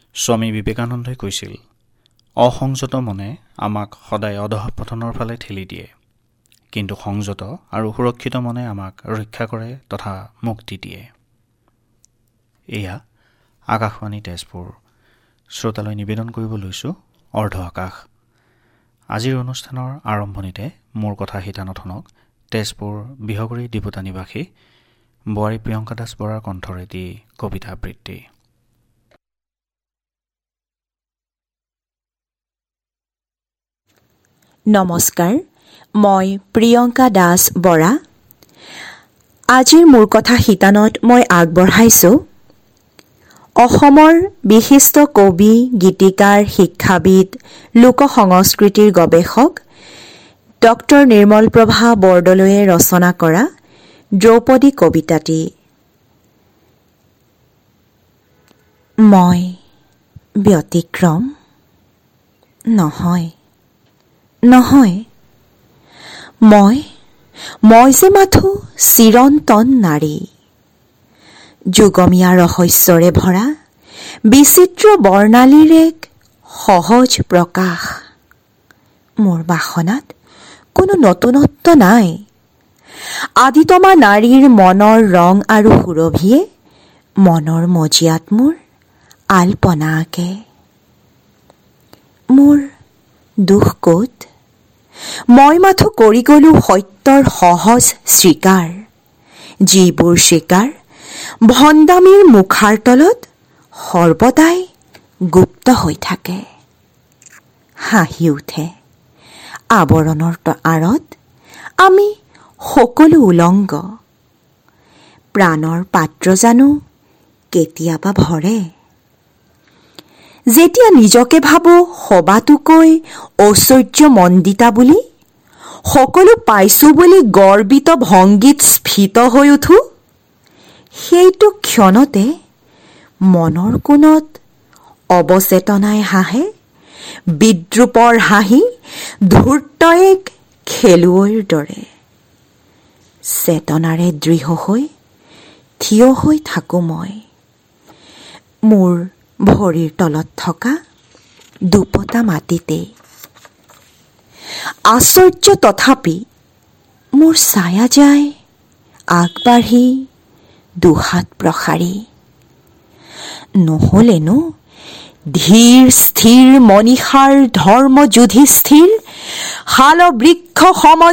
স্বামী বিবেকানন্দই কৈছিল, অসংযত মনে আমাক সদায় অধঃপতনৰ ফালে ঠেলি দিয়ে, কিন্তু সংযত আৰু সুৰক্ষিত মনে আমাক ৰক্ষা কৰে তথা মুক্তি দিয়ে। এয়া আকাশবাণী তেজপুৰ। শ্ৰোতালৈ নিবেদন কৰিব লৈছোঁ অৰ্ধ আকাশ। আজিৰ অনুষ্ঠানৰ আৰম্ভণিতে মোৰ কথা শিতানথনক তেজপুৰ বিহগুৰি ডিপুতা নিবাসী বোৱাৰী প্ৰিয়ংকা দাস বৰাৰ কণ্ঠৰেদি কবিতা আবৃত্তি। নমস্কাৰ, মই প্ৰিয়ংকা দাস বৰা। আজিৰ মোৰ কথা শিতানত মই আগবঢ়াইছোঁ অসমৰ বিশিষ্ট কবি, গীতিকাৰ, শিক্ষাবিদ, লোক সংস্কৃতিৰ গৱেষক ডক্টৰ নিৰ্মলপ্ৰভা বৰদলৈয়ে ৰচনা কৰা দ্ৰৌপদী কবিতাটি। মই ব্যতিক্ৰম নহয়, মই যে মাথো চিৰন্তন নাৰী, যুগমীয়া ৰহস্যৰে ভৰা বিচিত্ৰ বৰ্ণালীৰ এক সহজ প্ৰকাশ। মোৰ বাসনাত কোনো নতুনত্ব নাই। আদিতমা নাৰীৰ মনৰ ৰং আৰু সুৰভিয়ে মনৰ মজিয়াত মোৰ আলপনা আঁকে। মোৰ দুখ ক'ত? মই মাথো কৰি গলো সত্যৰ সহজ স্বীকাৰ, যিবোৰ স্বীকাৰ ভণ্ডামীৰ মুখাৰ তলত সৰ্বদাই গুপ্ত হৈ থাকে। হাঁহি উঠে আৱৰণৰ আঁৰত আমি সকলো উলংগ। প্ৰাণৰ পাত্ৰ জানো কেতিয়াবা ভৰে? যেতিয়া নিজকে ভাবোঁ সবাতোকৈ ঐশ্বৰ্যমণ্ডিতা বুলি, সকলো পাইছোঁ বুলি গৰ্বিত ভংগীত স্ফীত হৈ উঠো, সেইটো ক্ষণতে মনৰ কোণত অৱচেতনাই হাঁহে বিদ্ৰূপৰ হাঁহি, ধূৰ্ত এক খেলুৱৈৰ দৰে। চেতনাৰে দৃঢ় হৈ থিয় হৈ থাকোঁ মই, মোৰ ভৰিৰ তলত থকা দুপতা মাটিতেই। আশ্চৰ্য তথাপি মোৰ ছায়া যায় আগবাঢ়ি দুহাত প্ৰসাৰী। নহ'লেনো ধীৰ স্থিৰ মনীষাৰ ধৰ্ম যুধিষ্ঠিৰ শাল বৃক্ষ সম